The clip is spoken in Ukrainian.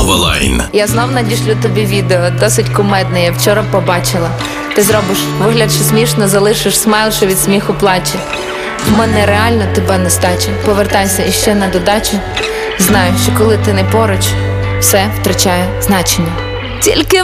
Новалайн. Я знов надішлю тобі відео, досить кумедне, я вчора побачила. Ти зробиш вигляд, що смішно, залишиш смайл, що від сміху плаче. В мене реально тебе нестача. Повертайся іще на додачу. Знаю, що коли ти не поруч, все втрачає значення. Тільки